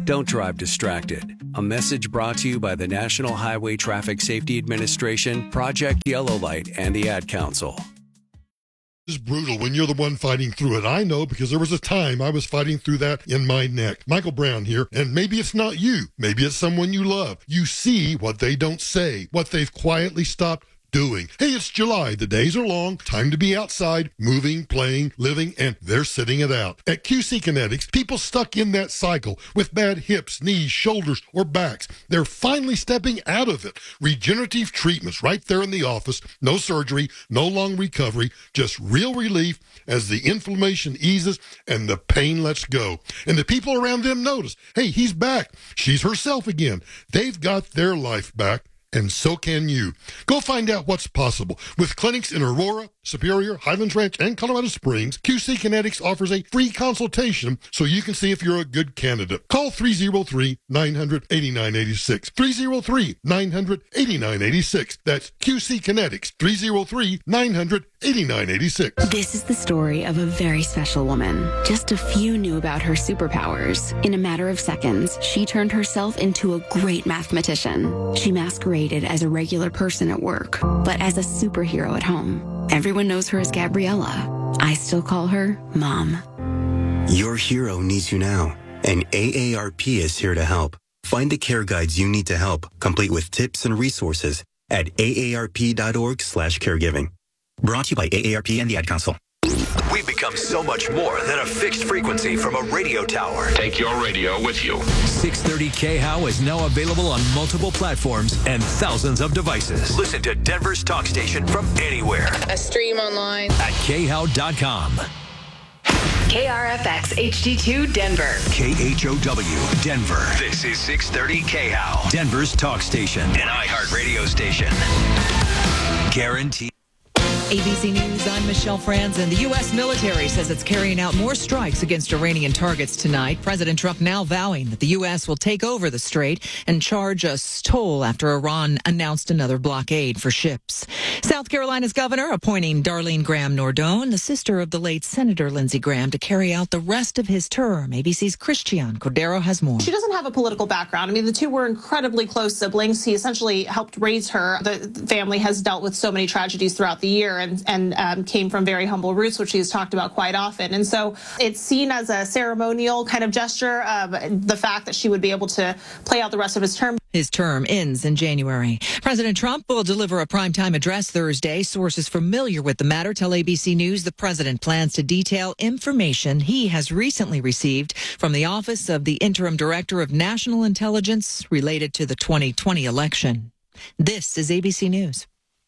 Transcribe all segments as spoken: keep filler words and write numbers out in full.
Don't drive distracted. A message brought to you by the National Highway Traffic Safety Administration, Project Yellow Light, and the Ad Council. It's brutal when you're the one fighting through it. I know, because there was a time I was fighting through that in my neck. Michael Brown here, and maybe it's not you. Maybe it's someone you love. You see what they don't say, what they've quietly stopped doing. Hey, it's July. The days are long. Time to be outside, moving, playing, living, and they're sitting it out. At Q C Kinetics, people stuck in that cycle with bad hips, knees, shoulders, or backs, they're finally stepping out of it. Regenerative treatments right there in the office. No surgery, no long recovery, just real relief as the inflammation eases and the pain lets go. And the people around them notice, hey, he's back. She's herself again. They've got their life back. And so can you. Go find out what's possible. With clinics in Aurora, Superior, Highlands Ranch, and Colorado Springs, Q C Kinetics offers a free consultation so you can see if you're a good candidate. Call three oh three, nine hundred, eighty-nine eighty-six. three oh three, nine hundred, eighty-nine eighty-six. That's Q C Kinetics. three oh three, nine hundred, eighty-nine eighty-six. This is the story of a very special woman. Just a few knew about her superpowers. In a matter of seconds, she turned herself into a great mathematician. She masqueraded as a regular person at work, but as a superhero at home. Everyone knows her as Gabriella. I still call her Mom. Your hero needs you now, and A A R P is here to help. Find the care guides you need to help, complete with tips and resources at A A R P dot org slash caregiving. Brought to you by A A R P and the Ad Council. We've become so much more than a fixed frequency from a radio tower. Take your radio with you. six thirty K H O W is now available on multiple platforms and thousands of devices. Listen to Denver's talk station from anywhere. A stream online at K H O W dot com. K R F X H D two Denver. K H O W Denver. This is six thirty K H O W, Denver's talk station, an iHeart radio station. Guaranteed. A B C News, I'm Michelle Franzen. The U S military says it's carrying out more strikes against Iranian targets tonight. President Trump now vowing that the U S will take over the strait and charge a toll after Iran announced another blockade for ships. South Carolina's governor appointing Darlene Graham Nordone, the sister of the late Senator Lindsey Graham, to carry out the rest of his term. A B C's Christian Cordero has more. She doesn't have a political background. I mean, the two were incredibly close siblings. He essentially helped raise her. The family has dealt with so many tragedies throughout the year and, and um, came from very humble roots, which he's talked about quite often. And so it's seen as a ceremonial kind of gesture, um, the fact that she would be able to play out the rest of his term. His term ends in January. President Trump will deliver a primetime address Thursday. Sources familiar with the matter tell A B C News the president plans to detail information he has recently received from the Office of the Interim Director of National Intelligence related to the twenty twenty election. This is A B C News.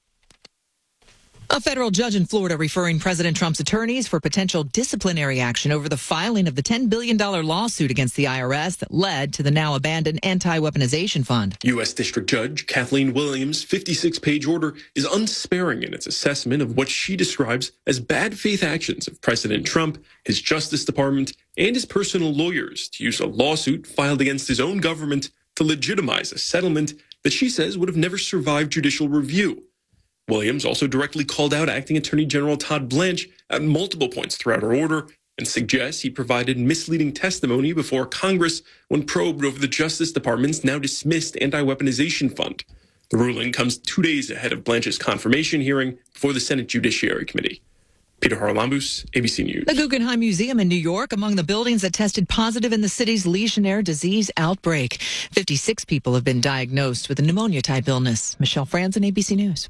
A federal judge in Florida referring President Trump's attorneys for potential disciplinary action over the filing of the ten billion dollars lawsuit against the I R S that led to the now abandoned anti-weaponization fund. U S. District Judge Kathleen Williams' fifty-six page order is unsparing in its assessment of what she describes as bad faith actions of President Trump, his Justice Department, and his personal lawyers to use a lawsuit filed against his own government to legitimize a settlement that she says would have never survived judicial review. Williams also directly called out Acting Attorney General Todd Blanche at multiple points throughout her order and suggests he provided misleading testimony before Congress when probed over the Justice Department's now dismissed anti-weaponization fund. The ruling comes two days ahead of Blanche's confirmation hearing before the Senate Judiciary Committee. Peter Haralambous, A B C News. The Guggenheim Museum in New York among the buildings that tested positive in the city's Legionnaire disease outbreak. fifty-six people have been diagnosed with a pneumonia-type illness. Michelle Franzen, A B C News.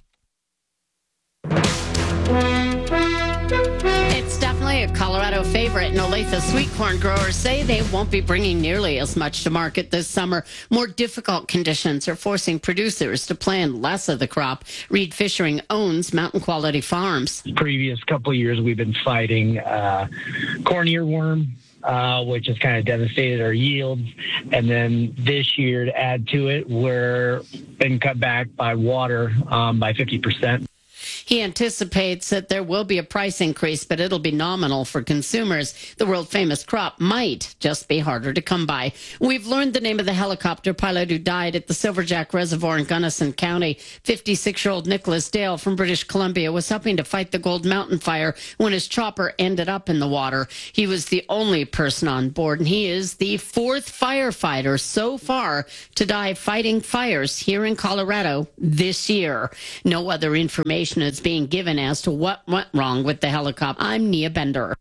It's definitely a Colorado favorite, and Olathe sweet corn growers say they won't be bringing nearly as much to market this summer. More difficult conditions are forcing producers to plant less of the crop. Reed Fishering owns Mountain Quality Farms. Previous couple of years, we've been fighting uh, corn earworm, uh, which has kind of devastated our yields. And then this year, to add to it, we're been cut back by water um, by fifty percent. He anticipates that there will be a price increase, but it'll be nominal for consumers. The world-famous crop might just be harder to come by. We've learned the name of the helicopter pilot who died at the Silverjack Reservoir in Gunnison County. fifty-six-year-old Nicholas Dale from British Columbia was helping to fight the Gold Mountain fire when his chopper ended up in the water. He was the only person on board, and he is the fourth firefighter so far to die fighting fires here in Colorado this year. No other information is being given as to what went wrong with the helicopter. I'm Nia Bender.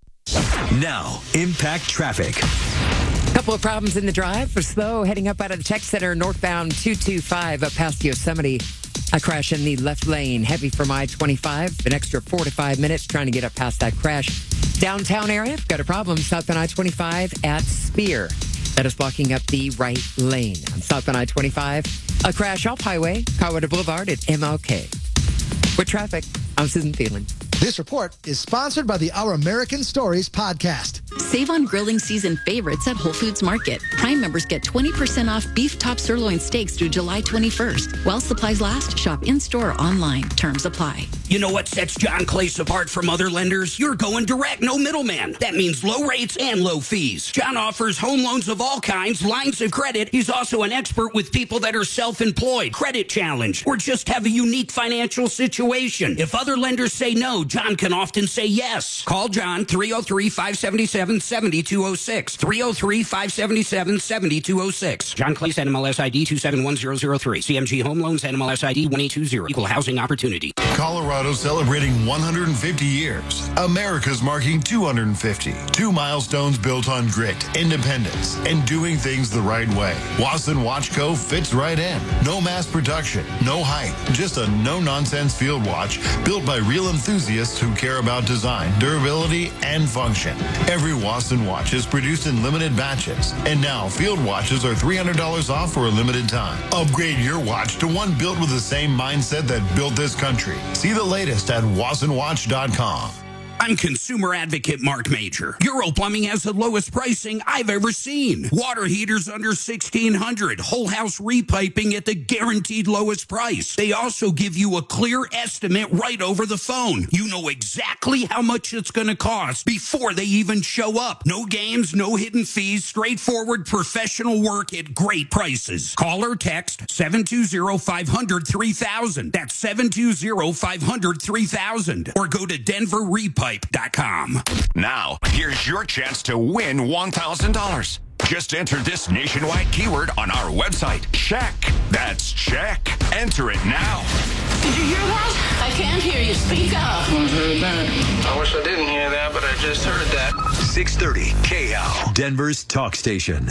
Now, impact traffic. Couple of problems in the drive for slow heading up out of the tech center northbound two two five up past Yosemite. A crash in the left lane, heavy from I twenty-five. An extra four to five minutes trying to get up past that crash. Downtown area, got a problem south on I twenty-five at Spear. That is blocking up the right lane. On south on I twenty-five, a crash off highway, Colorado Boulevard at M L K. With traffic, I'm Susan Thielen. This report is sponsored by the Our American Stories podcast. Save on grilling season favorites at Whole Foods Market. Prime members get twenty percent off beef top sirloin steaks through July twenty-first. While supplies last, shop in-store or online. Terms apply. You know what sets John Clace apart from other lenders? You're going direct, no middleman. That means low rates and low fees. John offers home loans of all kinds, lines of credit. He's also an expert with people that are self-employed, credit challenged, or just have a unique financial situation. If other lenders say no, John can often say yes. Call John, three oh three, five seven seven, seven two oh six. three oh three, five seven seven, seven two oh six. John Clace, N M L S I D two seven one zero zero three. C M G Home Loans, N M L S I D one eight two zero. Equal Housing Opportunity. Colorado celebrating one hundred fifty years. America's marking two hundred fifty. Two milestones built on grit, independence, and doing things the right way. Wasson Watch Co. fits right in. No mass production, no hype, just a no-nonsense field watch built by real enthusiasts who care about design, durability, and function. Every Wasson watch is produced in limited batches, and now field watches are three hundred dollars off for a limited time. Upgrade your watch to one built with the same mindset that built this country. See the latest at wasson watch dot com. I'm consumer advocate Mark Major. Euro Plumbing has the lowest pricing I've ever seen. Water heaters under sixteen hundred dollars. Whole house repiping at the guaranteed lowest price. They also give you a clear estimate right over the phone. You know exactly how much it's going to cost before they even show up. No games, no hidden fees, straightforward professional work at great prices. Call or text seven two zero, five hundred, three thousand. That's seven two zero, five hundred, three thousand. Or go to denver repipe dot com. Now, here's your chance to win one thousand dollars. Just enter this nationwide keyword on our website. Check. That's check. Enter it now. Did you hear that? I can't hear you. Speak up. I heard that. I wish I didn't hear that, but I just heard that. six thirty K H O W, Denver's talk station.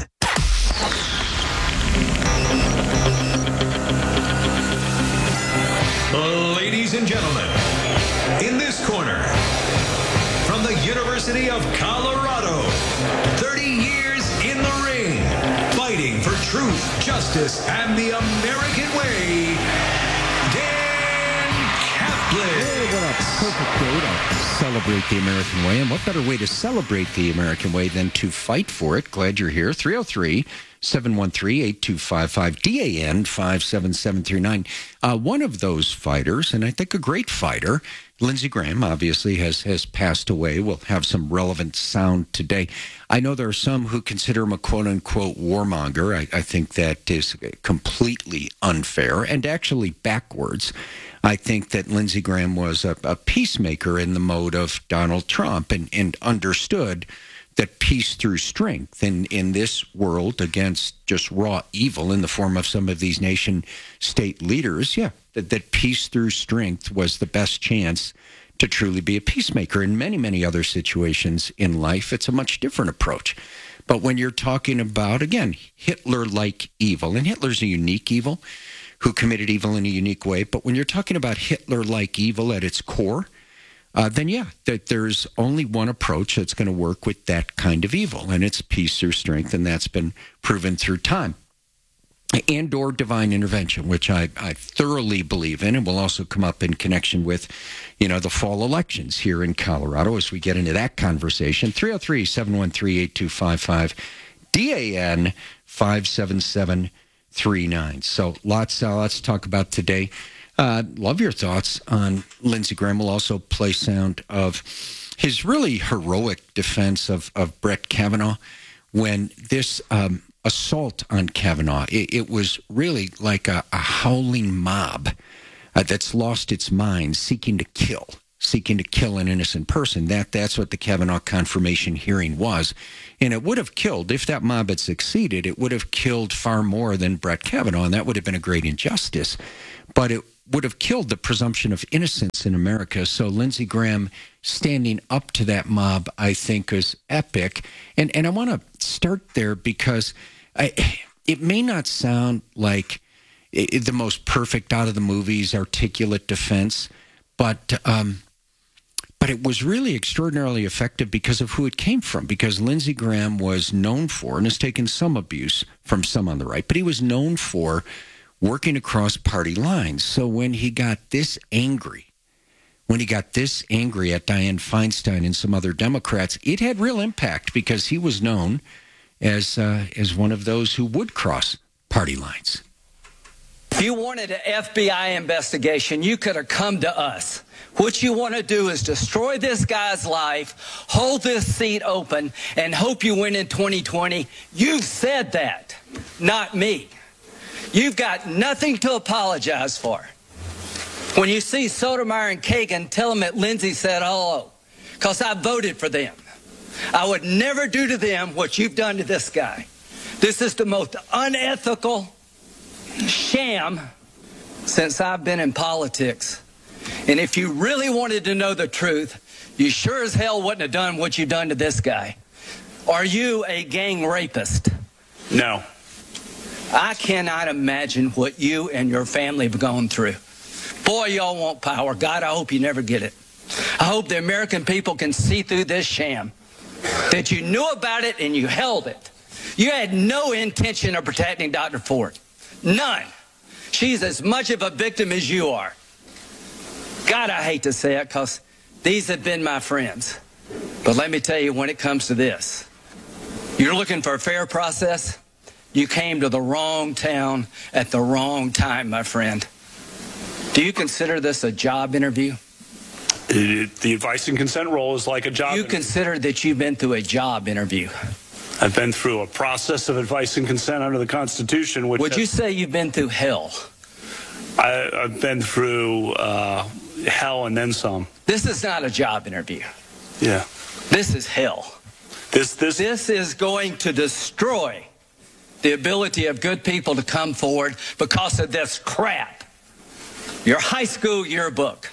Ladies and gentlemen, in this corner, from the University of Colorado, thirty years in the ring, fighting for truth, justice, and the American way, Dan Kaplan. Hey, what a perfect way to celebrate the American way. And what better way to celebrate the American way than to fight for it? Glad you're here. three oh three, seven one three, eight two five five, D A N five seven seven three nine. Uh, one of those fighters, and I think a great fighter, Lindsey Graham, obviously has, has passed away. We'll have some relevant sound today. I know there are some who consider him a quote-unquote warmonger. I, I think that is completely unfair and actually backwards. I think that Lindsey Graham was a, a peacemaker in the mode of Donald Trump and, and understood that peace through strength in, in this world against just raw evil in the form of some of these nation state leaders, yeah, that, that peace through strength was the best chance to truly be a peacemaker. In many, many other situations in life, it's a much different approach. But when you're talking about, again, Hitler-like evil, and Hitler's a unique evil who committed evil in a unique way, but when you're talking about Hitler-like evil at its core, Uh, then yeah, that there's only one approach that's going to work with that kind of evil, and it's peace through strength, and that's been proven through time. And or divine intervention, which I, I thoroughly believe in, and will also come up in connection with, you know, the fall elections here in Colorado as we get into that conversation. three oh three, seven one three, eight two five five, D A N five seven seven three nine. So lots, uh, lots to talk about today. Uh, love your thoughts on Lindsey Graham. We'll also play sound of his really heroic defense of, of Brett Kavanaugh when this um, assault on Kavanaugh, it, it was really like a, a howling mob uh, that's lost its mind, seeking to kill, seeking to kill an innocent person. That That's what the Kavanaugh confirmation hearing was. And it would have killed, if that mob had succeeded, it would have killed far more than Brett Kavanaugh, and that would have been a great injustice. But it would have killed the presumption of innocence in America. So Lindsey Graham standing up to that mob, I think, is epic. And and I want to start there because I, it may not sound like it, the most perfect out of the movies, articulate defense, but um, but it was really extraordinarily effective because of who it came from. Because Lindsey Graham was known for, and has taken some abuse from some on the right, but he was known for working across party lines. So when he got this angry, when he got this angry at Dianne Feinstein and some other Democrats, it had real impact because he was known as uh, as one of those who would cross party lines. If you wanted an F B I investigation, you could have come to us. What you want to do is destroy this guy's life, hold this seat open, and hope you win in twenty twenty. You've said that, not me. You've got nothing to apologize for. When you see Sotomayor and Kagan, tell them that Lindsey said hello, because I voted for them. I would never do to them what you've done to this guy. This is the most unethical sham since I've been in politics. And if you really wanted to know the truth, you sure as hell wouldn't have done what you've done to this guy. Are you a gang rapist? No. I cannot imagine what you and your family have gone through. Boy, y'all want power. God, I hope you never get it. I hope the American people can see through this sham, that you knew about it and you held it. You had no intention of protecting Doctor Ford. None. She's as much of a victim as you are. God, I hate to say it because these have been my friends. But let me tell you, when it comes to this, you're looking for a fair process. You came to the wrong town at the wrong time, my friend. Do you consider this a job interview? It, the advice and consent role is like a job You interview. consider that you've been through a job interview. I've been through a process of advice and consent under the Constitution. Which Would has, you say you've been through hell? I, I've been through uh, hell and then some. This is not a job interview. Yeah. This is hell. This, this, this is going to destroy the ability of good people to come forward because of this crap. Your high school yearbook.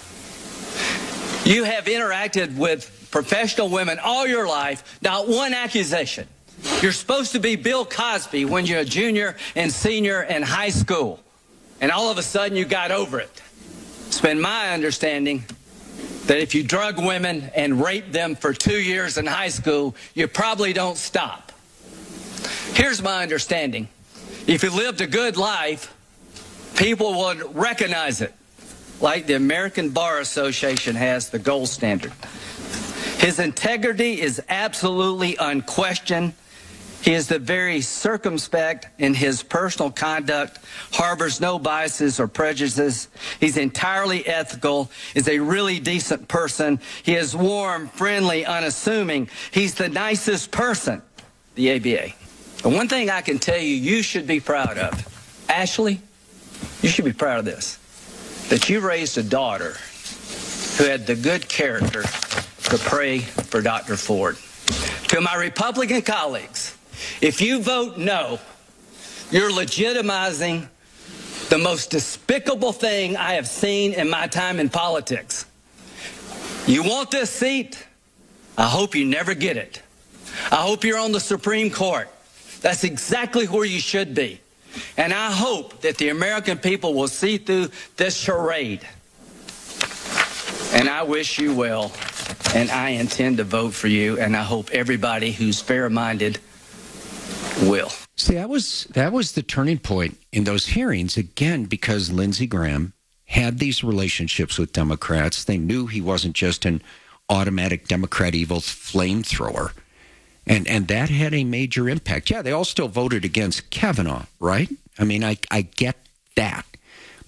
You have interacted with professional women all your life, not one accusation. You're supposed to be Bill Cosby when you're a junior and senior in high school, and all of a sudden you got over it. It's been my understanding that if you drug women and raped them for two years in high school, you probably don't stop. Here's my understanding. If you lived a good life, people would recognize it, like the American Bar Association has the gold standard. His integrity is absolutely unquestioned. He is the very circumspect in his personal conduct, harbors no biases or prejudices. He's entirely ethical, is a really decent person. He is warm, friendly, unassuming. He's the nicest person, the A B A. The one thing I can tell you, you should be proud of. Ashley, you should be proud of this, that you raised a daughter who had the good character to pray for Doctor Ford. To my Republican colleagues, if you vote no, you're legitimizing the most despicable thing I have seen in my time in politics. You want this seat? I hope you never get it. I hope you're on the Supreme Court. That's exactly where you should be. And I hope that the American people will see through this charade. And I wish you well, and I intend to vote for you, and I hope everybody who's fair-minded will. See, that was that was the turning point in those hearings, again, because Lindsey Graham had these relationships with Democrats. They knew he wasn't just an automatic Democrat evil flamethrower. And and that had a major impact. Yeah, they all still voted against Kavanaugh, right? I mean, I, I get that.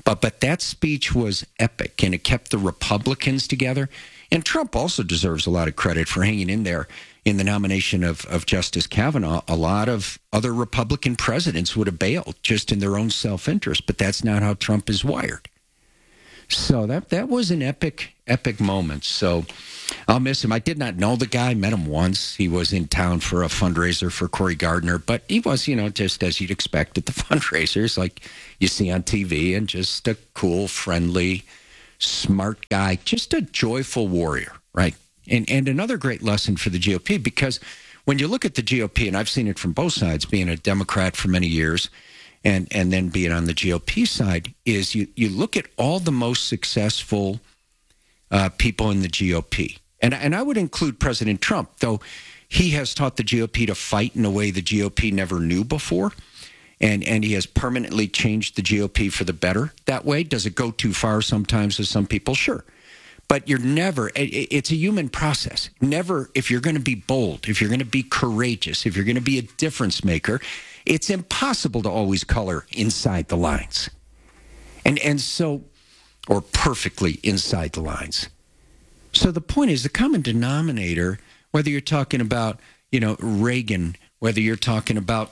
But but that speech was epic, and it kept the Republicans together. And Trump also deserves a lot of credit for hanging in there in the nomination of, of Justice Kavanaugh. A lot of other Republican presidents would have bailed just in their own self-interest, but that's not how Trump is wired. So that that was an epic, epic moment. So I'll miss him. I did not know the guy. Met him once. He was in town for a fundraiser for Cory Gardner, but he was, you know, just as you'd expect at the fundraisers, like you see on T V, and just a cool, friendly, smart guy, just a joyful warrior, right? And and another great lesson for the G O P, because when you look at the G O P, and I've seen it from both sides, being a Democrat for many years, and and then being on the G O P side, is you, you look at all the most successful uh, people in the G O P. And, and I would include President Trump, though he has taught the G O P to fight in a way the G O P never knew before. And, and he has permanently changed the G O P for the better that way. Does it go too far sometimes with some people? Sure. But you're never, it's a human process. Never, if you're going to be bold, if you're going to be courageous, if you're going to be a difference maker, it's impossible to always color inside the lines. And and so, or perfectly inside the lines. So the point is, the common denominator, whether you're talking about, you know, Reagan, whether you're talking about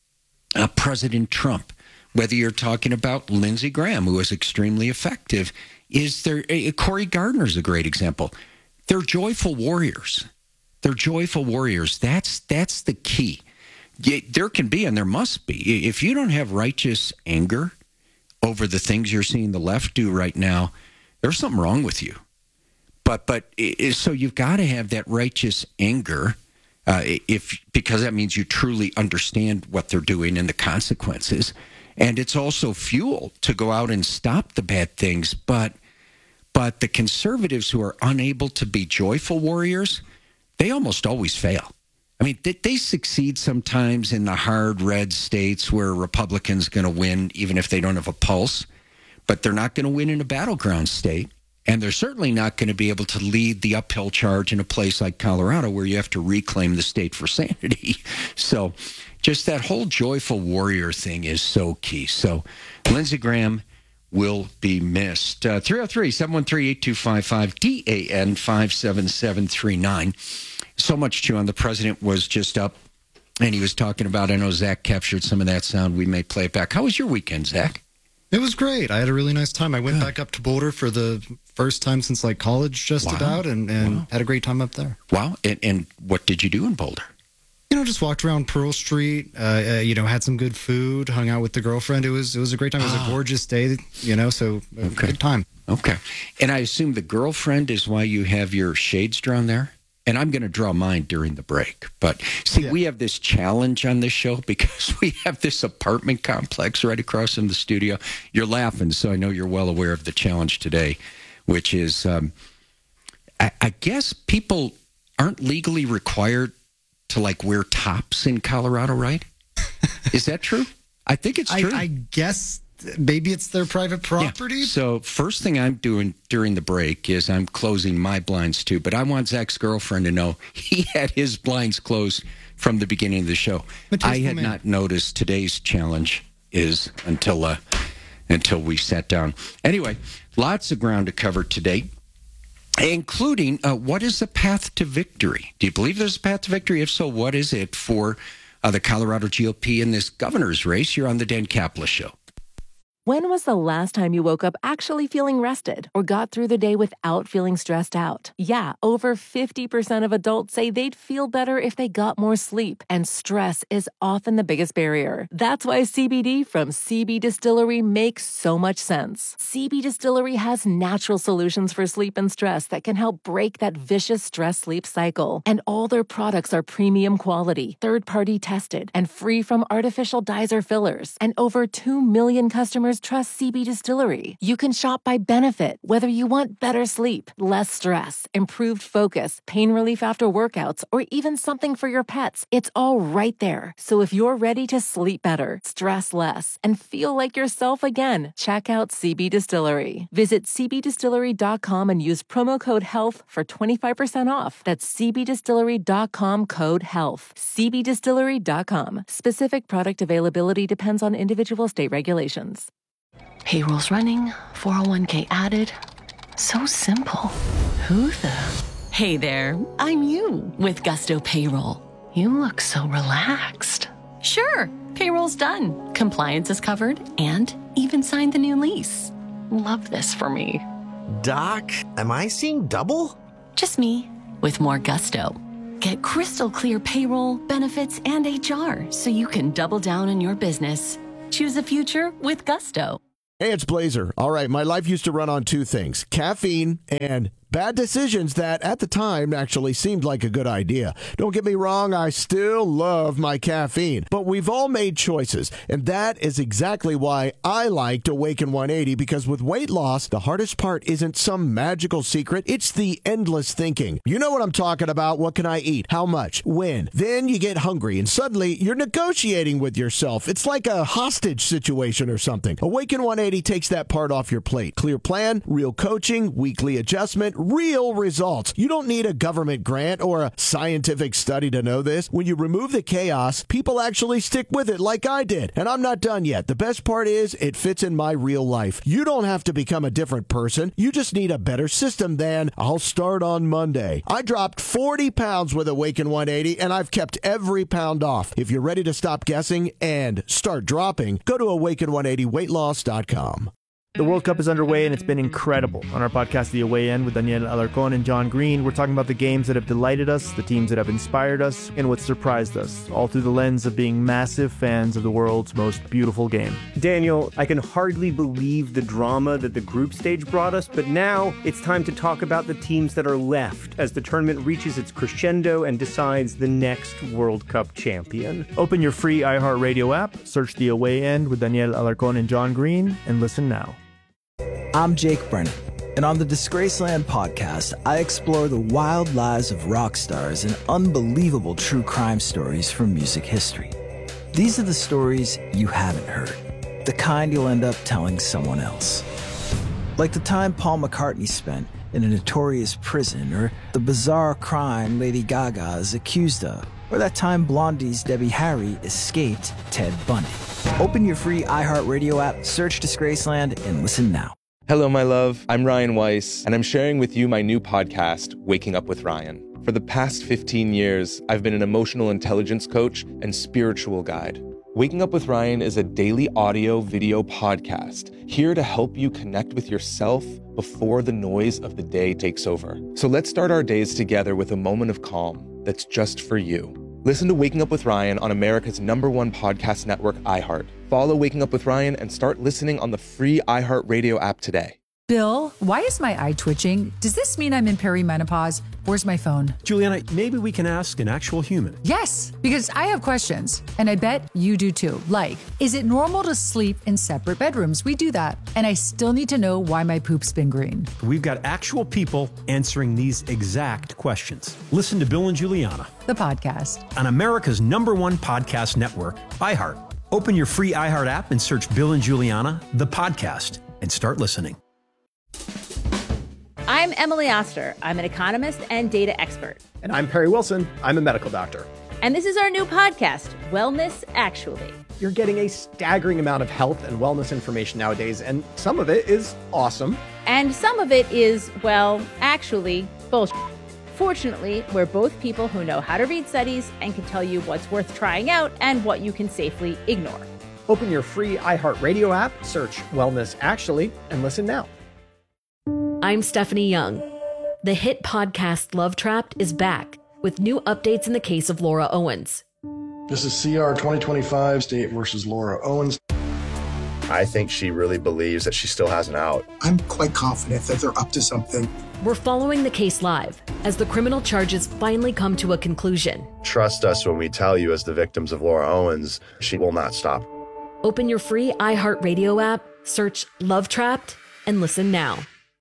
uh, President Trump, whether you're talking about Lindsey Graham, who was extremely effective, is there, uh, Cory Gardner's a great example. They're joyful warriors. They're joyful warriors. That's that's the key. There can be, and there must be, if you don't have righteous anger over the things you're seeing the left do right now, there's something wrong with you. But but so you've got to have that righteous anger, uh, if because that means you truly understand what they're doing and the consequences. And it's also fuel to go out and stop the bad things. But but the conservatives who are unable to be joyful warriors, they almost always fail. I mean, they, they succeed sometimes in the hard red states where a Republican's going to win, even if they don't have a pulse. But they're not going to win in a battleground state. And they're certainly not going to be able to lead the uphill charge in a place like Colorado where you have to reclaim the state for sanity. So just that whole joyful warrior thing is so key. So Lindsey Graham will be missed. Uh, three oh three, seven one three, eight two five five, D A N five seven seven three nine. So much, too, on the president was just up, and he was talking about, I know Zach captured some of that sound. We may play it back. How was your weekend, Zach? It was great. I had a really nice time. I went Good. back up to Boulder for the first time since, like, college just wow. about, and, and wow. had a great time up there. Wow. And, and what did you do in Boulder? You know, just walked around Pearl Street, uh, uh, you know, had some good food, hung out with the girlfriend. It was it was a great time. It was oh. a gorgeous day, you know, so a okay. good time. Okay. And I assume the girlfriend is why you have your shades drawn there? And I'm going to draw mine during the break. But see, yeah. we have this challenge on this show because we have this apartment complex right across from the studio. You're laughing, so I know you're well aware of the challenge today, which is, um, I, I guess people aren't legally required to, like, wear tops in Colorado, right? Is that true? I think it's true. I, I guess maybe it's their private property. Yeah. So first thing I'm doing during the break is I'm closing my blinds too. But I want Zach's girlfriend to know he had his blinds closed from the beginning of the show. I had man. not noticed today's challenge is until uh, until we sat down. Anyway, lots of ground to cover today, including uh, what is the path to victory? Do you believe there's a path to victory? If so, what is it for uh, the Colorado G O P in this governor's race? You're on the Dan Caplis Show. When was the last time you woke up actually feeling rested or got through the day without feeling stressed out? Yeah, over fifty percent of adults say they'd feel better if they got more sleep, and stress is often the biggest barrier. That's why C B D from C B Distillery makes so much sense. C B Distillery has natural solutions for sleep and stress that can help break that vicious stress-sleep cycle. And all their products are premium quality, third-party tested, and free from artificial dyes or fillers. And over two million customers trust C B Distillery. You can shop by benefit, whether you want better sleep, less stress, improved focus, pain relief after workouts, or even something for your pets. It's all right there. So if you're ready to sleep better, stress less, and feel like yourself again, check out C B Distillery. Visit c b distillery dot com and use promo code HEALTH for twenty-five percent off. That's c b distillery dot com code HEALTH. c b distillery dot com. Specific product availability depends on individual state regulations. Payroll's running, four oh one k added. So simple. Who the? Hey there, I'm you with Gusto Payroll. You look so relaxed. Sure, payroll's done. Compliance is covered and even signed the new lease. Love this for me. Doc, am I seeing double? Just me with more gusto. Get crystal clear payroll, benefits, and H R so you can double down on your business. Choose a future with Gusto. Hey, it's Blazer. All right, my life used to run on two things, caffeine and bad decisions that at the time actually seemed like a good idea. Don't get me wrong, I still love my caffeine, but we've all made choices, and that is exactly why I liked Awaken one eighty, because with weight loss, the hardest part isn't some magical secret, it's the endless thinking. You know what I'm talking about. What can I eat? How much? When? Then you get hungry, and suddenly you're negotiating with yourself. It's like a hostage situation or something. Awaken one eighty takes that part off your plate. Clear plan, real coaching, weekly adjustment, real results. You don't need a government grant or a scientific study to know this. When you remove the chaos, people actually stick with it like I did. And I'm not done yet. The best part is it fits in my real life. You don't have to become a different person. You just need a better system than I'll start on Monday. I dropped forty pounds with Awaken one eighty, and I've kept every pound off. If you're ready to stop guessing and start dropping, go to awaken one eighty weight loss dot com. The World Cup is underway, and it's been incredible. On our podcast, The Away End, with Daniel Alarcón and John Green, we're talking about the games that have delighted us, the teams that have inspired us, and what surprised us, all through the lens of being massive fans of the world's most beautiful game. Daniel, I can hardly believe the drama that the group stage brought us, but now it's time to talk about the teams that are left as the tournament reaches its crescendo and decides the next World Cup champion. Open your free iHeartRadio app, search The Away End with Daniel Alarcón and John Green, and listen now. I'm Jake Brennan, and on the Disgraceland podcast, I explore the wild lives of rock stars and unbelievable true crime stories from music history. These are the stories you haven't heard, the kind you'll end up telling someone else. Like the time Paul McCartney spent in a notorious prison, or the bizarre crime Lady Gaga is accused of, or that time Blondie's Debbie Harry escaped Ted Bundy. Open your free iHeartRadio app, search Disgraceland, and listen now. Hello, my love. I'm Ryan Weiss, and I'm sharing with you my new podcast, Waking Up with Ryan. For the past fifteen years, I've been an emotional intelligence coach and spiritual guide. Waking Up with Ryan is a daily audio video podcast here to help you connect with yourself before the noise of the day takes over. So let's start our days together with a moment of calm that's just for you. Listen to Waking Up with Ryan on America's number one podcast network, iHeart. Follow Waking Up with Ryan and start listening on the free iHeartRadio app today. Bill, why is my eye twitching? Does this mean I'm in perimenopause? Where's my phone? Juliana, maybe we can ask an actual human. Yes, because I have questions, and I bet you do too. Like, is it normal to sleep in separate bedrooms? We do that. And I still need to know why my poop's been green. We've got actual people answering these exact questions. Listen to Bill and Juliana, the podcast, on America's number one podcast network, iHeart. Open your free iHeart app and search Bill and Juliana, the podcast, and start listening. I'm Emily Oster. I'm an economist and data expert. And I'm Perry Wilson. I'm a medical doctor. And this is our new podcast, Wellness Actually. You're getting a staggering amount of health and wellness information nowadays, and some of it is awesome. And some of it is, well, actually, bullshit. Fortunately, we're both people who know how to read studies and can tell you what's worth trying out and what you can safely ignore. Open your free iHeartRadio app, search Wellness Actually, and listen now. I'm Stephanie Young. The hit podcast Love Trapped is back with new updates in the case of Laura Owens. This is C R twenty twenty-five, State versus Laura Owens. I think she really believes that she still has an out. I'm quite confident that they're up to something. We're following the case live as the criminal charges finally come to a conclusion. Trust us when we tell you, as the victims of Laura Owens, she will not stop. Open your free iHeartRadio app, search Love Trapped, and listen now.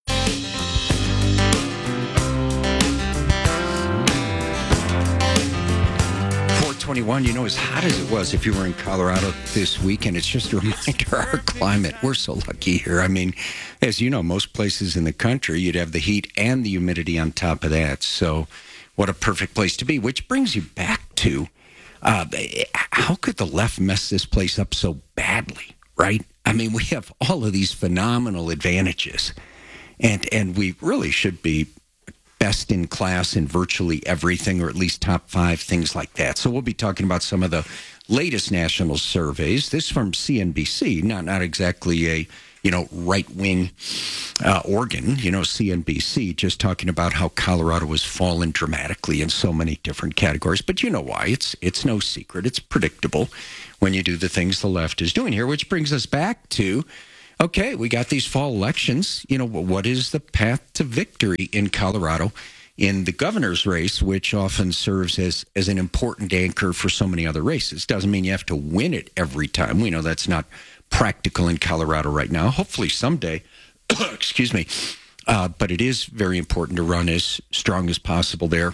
twenty-one, you know, as hot as it was, if you were in Colorado this weekend, it's just a reminder of our climate. We're so lucky here. I mean, as you know, most places in the country, you'd have the heat and the humidity on top of that. So what a perfect place to be, which brings you back to uh, how could the left mess this place up so badly, right? I mean, we have all of these phenomenal advantages, and and we really should be best in class in virtually everything, or at least top five, things like that. So we'll be talking about some of the latest national surveys. This from C N B C, not not exactly a you know right-wing uh, organ, you know, C N B C, just talking about how Colorado has fallen dramatically in so many different categories. But you know why? It's it's no secret. It's predictable when you do the things the left is doing here, which brings us back to, okay, we got these fall elections. You know, what is the path to victory in Colorado in the governor's race, which often serves as, as an important anchor for so many other races? Doesn't mean you have to win it every time. We know that's not practical in Colorado right now. Hopefully someday, excuse me, uh, but it is very important to run as strong as possible there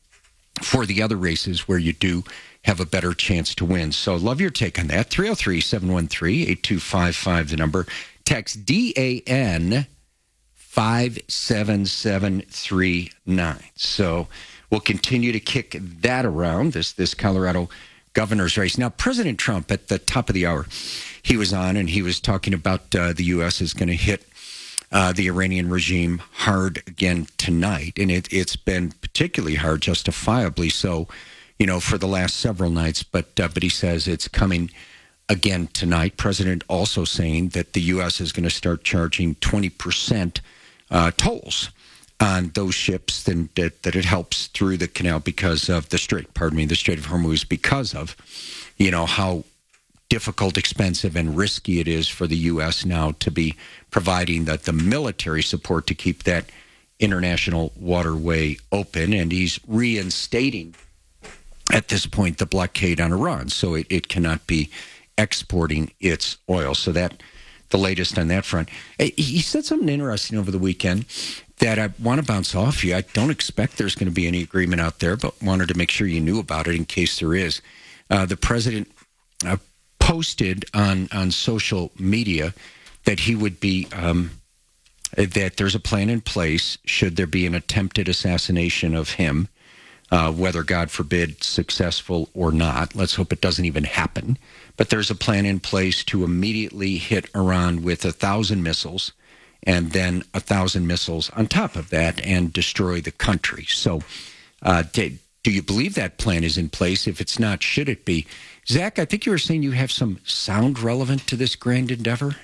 for the other races where you do have a better chance to win. So love your take on that. three oh three, seven one three, eight two five five, the number. Text D A N five seven seven three nine. So we'll continue to kick that around, this this Colorado governor's race. Now, President Trump, at the top of the hour, he was on and he was talking about uh, the U S is going to hit uh, the Iranian regime hard again tonight. And it, it's been particularly hard, justifiably so, you know, for the last several nights. But, uh, but he says it's coming again tonight. President also saying that the U S is going to start charging twenty percent uh, tolls on those ships and that, that it helps through the canal because of the Strait, pardon me, the Strait of Hormuz, because of, you know, how difficult, expensive, and risky it is for the U S now to be providing the, the military support to keep that international waterway open. And he's reinstating, at this point, the blockade on Iran. So it, it cannot be exporting its oil. So that, the latest on that front. He said something interesting over the weekend that I want to bounce off you. I don't expect there's going to be any agreement out there, but wanted to make sure you knew about it in case there is. Uh, the president uh, posted on, on social media that he would be, um, that there's a plan in place should there be an attempted assassination of him, uh, whether, God forbid, successful or not. Let's hope it doesn't even happen. But there's a plan in place to immediately hit Iran with a thousand missiles and then a thousand missiles on top of that and destroy the country. So uh, do, do you believe that plan is in place? If it's not, should it be? Zach, I think you were saying you have some sound relevant to this grand endeavor?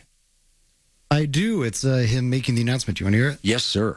I do. It's uh, him making the announcement. Do you want to hear it? Yes, sir.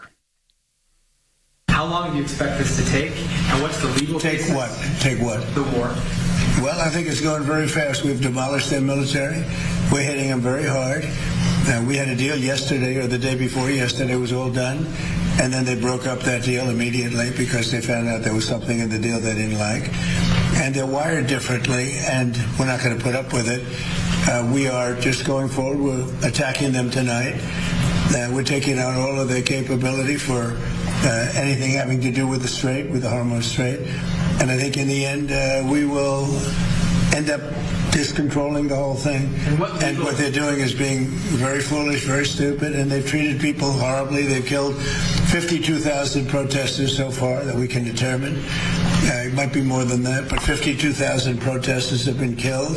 How long do you expect this to take? And what's the legal Take basis? what? Take what? The war. Well, I think it's going very fast. We've demolished their military. We're hitting them very hard. Uh, we had a deal yesterday or the day before yesterday was all done. And then they broke up that deal immediately because they found out there was something in the deal they didn't like. And they're wired differently, and we're not going to put up with it. Uh, we are just going forward. We're attacking them tonight. Uh, we're taking out all of their capability for uh, anything having to do with the Strait, with the Hormuz Strait. And I think in the end, uh, we will end up discontrolling the whole thing. And what, and what they're doing is being very foolish, very stupid, and they've treated people horribly. They've killed fifty-two thousand protesters so far that we can determine. Uh, it might be more than that, but fifty-two thousand protesters have been killed.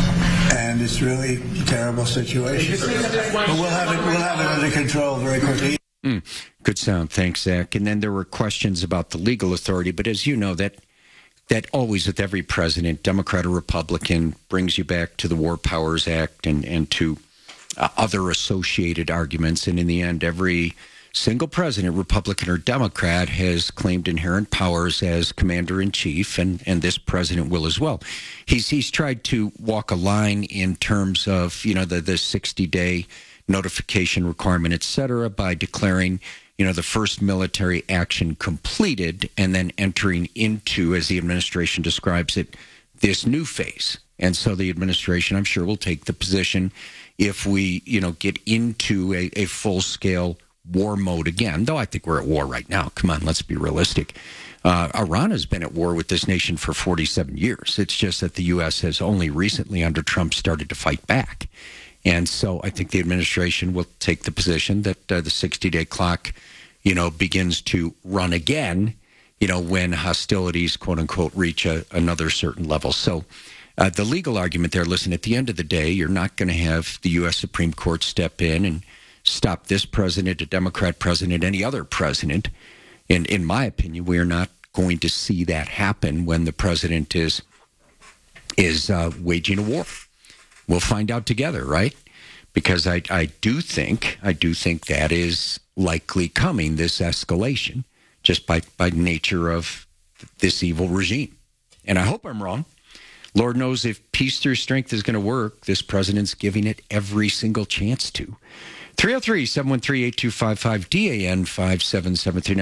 And it's really a terrible situation. But we'll have it, we'll have it under control very quickly. Mm, good sound. Thanks, Zach. And then there were questions about the legal authority. But as you know, that that always with every president, Democrat or Republican, brings you back to the War Powers Act and, and to uh, other associated arguments. And in the end, every single president, Republican or Democrat, has claimed inherent powers as commander-in-chief, and, and this president will as well. He's he's tried to walk a line in terms of, you know, the, the sixty-day notification requirement, et cetera, by declaring, you know, the first military action completed and then entering into, as the administration describes it, this new phase. And so the administration, I'm sure, will take the position if we, you know, get into a, a full-scale war mode again, though I think we're at war right now. Come on, let's be realistic. Uh, Iran has been at war with this nation for forty-seven years. It's just that the U S has only recently, under Trump, started to fight back. And so I think the administration will take the position that uh, the sixty-day clock, you know, begins to run again, you know, when hostilities, quote unquote, reach a, another certain level. So Uh, the legal argument there, listen, at the end of the day, you're not going to have the U S Supreme Court step in and stop this president, a Democrat president, any other president. And in my opinion, we are not going to see that happen when the president is is uh, waging a war. We'll find out together, right? Because I, I do think, I do think that is likely coming, this escalation, just by, by nature of this evil regime. And I hope I'm wrong. Lord knows if peace through strength is going to work, this president's giving it every single chance to. three oh three, seven one three, eight two five five, D A N five seven seven three.